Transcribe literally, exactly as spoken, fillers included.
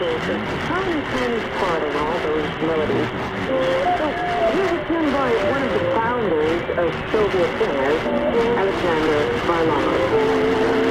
is a tiny, tiny part in all those melodies. So here was done by one of the founders of Soviet singers, Alexander Varlamov.